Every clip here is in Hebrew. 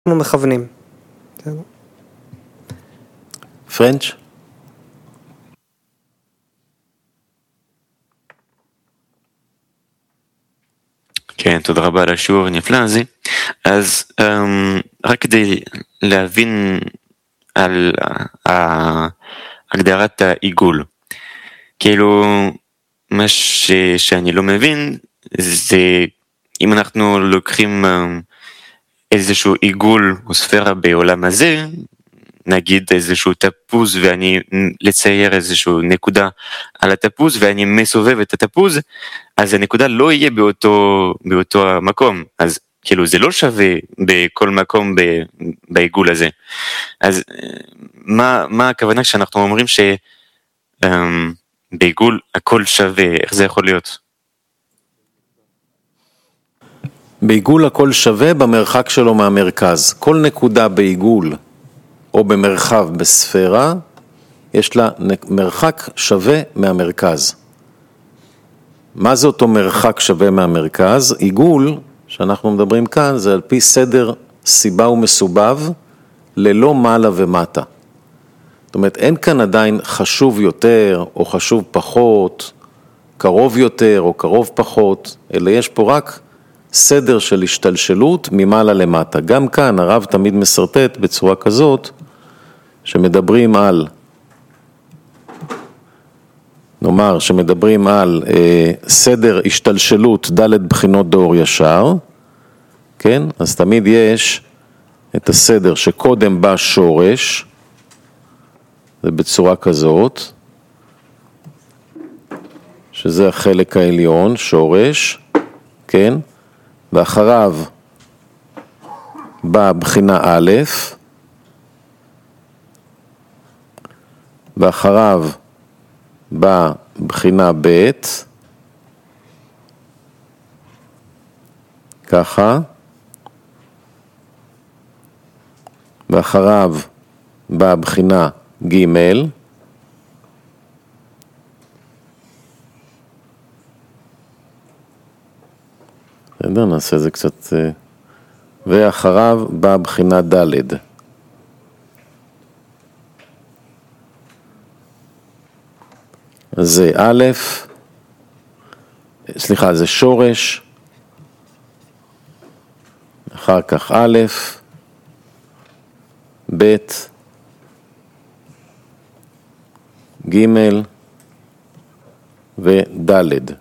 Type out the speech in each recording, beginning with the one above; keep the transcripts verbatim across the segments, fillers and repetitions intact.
אנחנו מכוונים. פרנץ'? כן, תודה רבה על השיעור הנפלא הזה. אז רק כדי להבין על הגדרת העיגול, כאילו מה שאני לא מבין זה אם אנחנו לוקחים איזשהו עיגול או ספירה בעולם הזה, נגיד איזשהו תפוז ואני לצייר איזשהו נקודה על התפוז ואני מסובב את התפוז, אז הנקודה לא יהיה באותו, באותו המקום, אז כאילו זה לא שווה בכל מקום ב, בעיגול הזה. אז מה, מה הכוונה כשאנחנו אומרים שבעיגול הכל שווה, איך זה יכול להיות? בעיגול הכל שווה במרחק שלו מהמרכז. כל נקודה בעיגול או במרחב בספירה, יש לה מרחק שווה מהמרכז. מה זה אותו מרחק שווה מהמרכז? עיגול, שאנחנו מדברים כאן, זה על פי סדר סיבה ומסובב, ללא מעלה ומטה. זאת אומרת, אין כאן עדיין חשוב יותר או חשוב פחות, קרוב יותר או קרוב פחות, אלא יש פה רק סדר של השתלשלות ממעלה למטה. גם כאן הרב תמיד מסרטט בצורה כזאת, שמדברים על, נאמר שמדברים על אה, סדר השתלשלות ד' בחינות דור ישר, כן? אז תמיד יש את הסדר שקודם בא שורש, זה בצורה כזאת, שזה החלק העליון, שורש, כן? ואחריו בא בחינה א', ואחריו בא בחינה ב', ככה, ואחריו בא בחינה ג', בסדר, נעשה זה קצת, ואחריו בא בחינה ד'. זה א', סליחה, זה שורש, אחר כך א', ב', ג' וד'.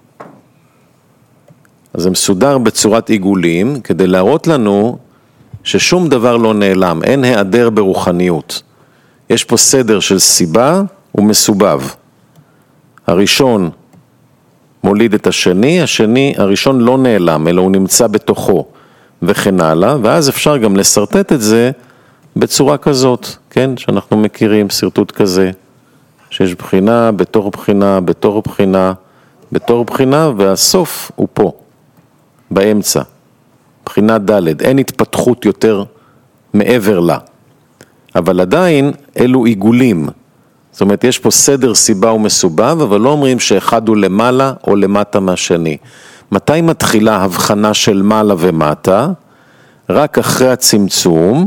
אז זה מסודר בצורת עיגולים, כדי להראות לנו ששום דבר לא נעלם, אין היעדר ברוחניות. יש פה סדר של סיבה ומסובב. הראשון מוליד את השני, השני, הראשון לא נעלם, אלא הוא נמצא בתוכו וכן הלאה, ואז אפשר גם לסרטט את זה בצורה כזאת, כן? שאנחנו מכירים סרטוט כזה, שיש בחינה, בתור בחינה, בתור בחינה, בתור בחינה, והסוף הוא פה, באמצע, בחינה ד', אין התפתחות יותר מעבר לה, אבל עדיין אלו עיגולים, זאת אומרת, יש פה סדר סיבה ומסובב, אבל לא אומרים שאחד הוא למעלה או למטה מהשני. מתי מתחילה הבחנה של מעלה ומטה? רק אחרי הצמצום,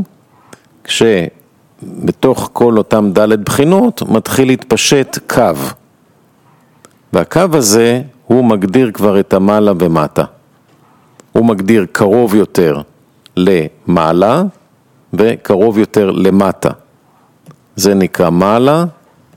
כשבתוך כל אותם ד' בחינות מתחיל להתפשט קו. והקו הזה הוא מגדיר כבר את המעלה ומטה. הוא מגדיר קרוב יותר למעלה וקרוב יותר למטה. זה נקרא מעלה,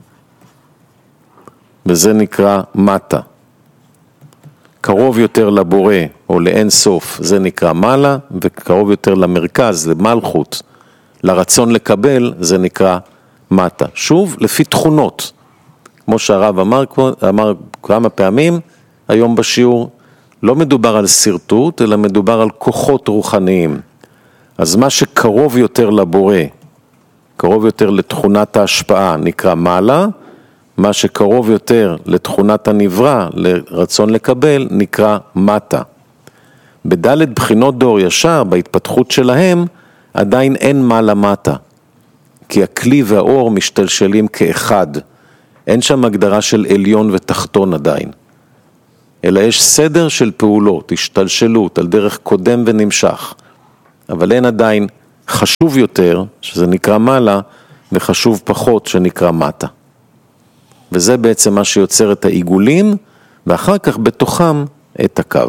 וזה נקרא מטה. קרוב יותר לבורא או לאין סוף, זה נקרא מעלה, וקרוב יותר למרכז, למלכות, לרצון לקבל, זה נקרא מטה. שוב, לפי תכונות. כמו שהרב אמר, אמר כמה פעמים, היום בשיעור, לא מדובר על סרטוט, אלא מדובר על כוחות רוחניים. אז מה שקרוב יותר לבורא, קרוב יותר לתכונת ההשפעה, נקרא מעלה, מה שקרוב יותר לתכונת הנברא, לרצון לקבל, נקרא מטה. בדלת בחינות דור ישר, בהתפתחות שלהם, עדיין אין מעלה מטה. כי הכלי והאור משתלשלים כאחד. אין שם הגדרה של עליון ותחתון עדיין. אלא יש סדר של פעולות, השתלשלות, על דרך קודם ונמשך. אבל אין עדיין חשוב יותר, שזה נקרא מעלה, וחשוב פחות, שנקרא מטה. וזה בעצם מה שיוצר את העיגולים, ואחר כך בתוכם את הקו.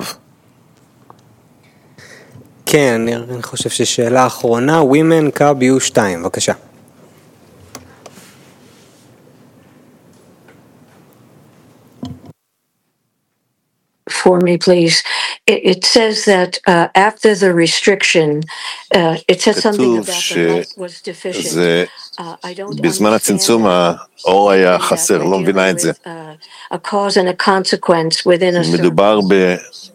כן, אני חושב ששאלה אחרונה, Women קו יו שתיים, בבקשה. For me, please. It, it says that uh, after the restriction, uh, it says something about the light was deficient. Uh, I don't בזמן הצמצום האור היה חסר, לא מבינה את זה. A cause and a consequence within a circle. מדובר ב...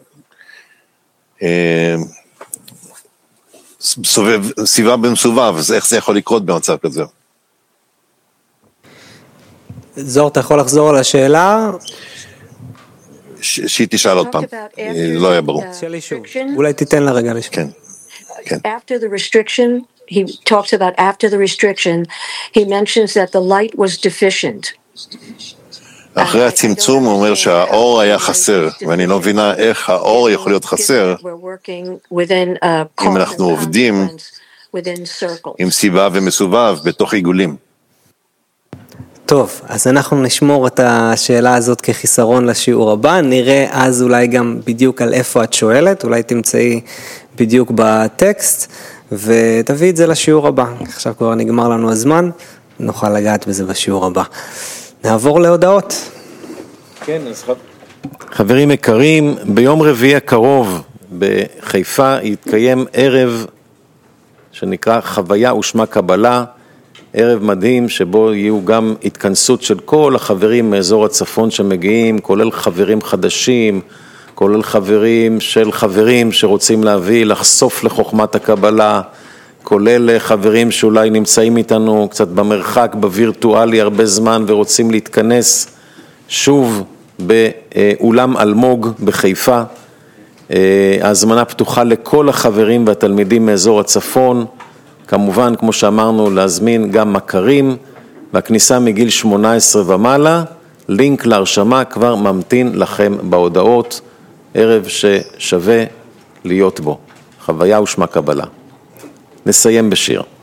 סביבה במסובב, אז איך זה יכול לקרות במצב כזה? זוהר, אתה יכול לחזור על השאלה? שהיא תשאל עוד פעם, לא היה ברור. שאלי שוב, אולי תיתן לה רגע לשאול. כן, כן. After the restriction, he talks about after the restriction, he mentions that the light was deficient. אחרי הצמצום הוא אומר שהאור היה חסר, ואני לא מבינה איך האור יכול להיות חסר, אם אנחנו עובדים עם סיבה ומסובב בתוך עיגולים. טוב, אז אנחנו נשמור את השאלה הזאת כחיסרון לשיעור הבא, נראה אז אולי גם בדיוק על איפה את שואלת, אולי תמצאי בדיוק בטקסט, ותביא את זה לשיעור הבא. עכשיו כבר נגמר לנו הזמן, נוכל לגעת בזה בשיעור הבא. נעבור להודעות. כן, אז חברים יקרים, ביום רביעי הקרוב בחיפה יתקיים ערב שנקרא חוויה ושמה קבלה, ערב מדהים שבו יהיו גם התכנסות של כל החברים מאזור הצפון שמגיעים, כולל חברים חדשים, כולל חברים של חברים שרוצים להביא, לחשוף לחוכמת הקבלה, כולל חברים שאולי נמצאים איתנו קצת במרחק, בווירטואלי הרבה זמן ורוצים להתכנס שוב באולם אלמוג בחיפה. ההזמנה פתוחה לכל החברים והתלמידים מאזור הצפון, כמובן כמו שאמרנו להזמין גם מכרים, והכניסה מגיל שמונה עשרה ומעלה, לינק להרשמה כבר ממתין לכם בהודעות, ערב ששווה להיות בו, חוויה ושמה קבלה. נסיים בשיר.